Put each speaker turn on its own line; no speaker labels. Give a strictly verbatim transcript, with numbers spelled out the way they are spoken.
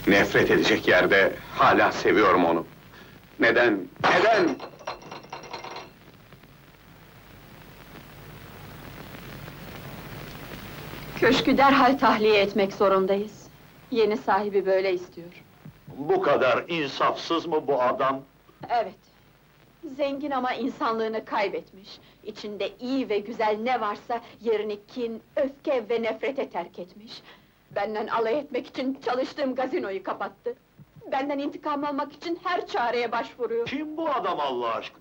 Nefret edecek yerde hala seviyorum onu. Neden? Neden?
Köşkü derhal tahliye etmek zorundayız. Yeni sahibi böyle istiyor.
Bu kadar insafsız mı bu adam?
Evet. Zengin ama insanlığını kaybetmiş. İçinde iyi ve güzel ne varsa yerini kin, öfke ve nefrete terk etmiş. Benden alay etmek için çalıştığım gazinoyu kapattı. Benden intikam almak için her çareye başvuruyor.
Kim bu adam Allah aşkına?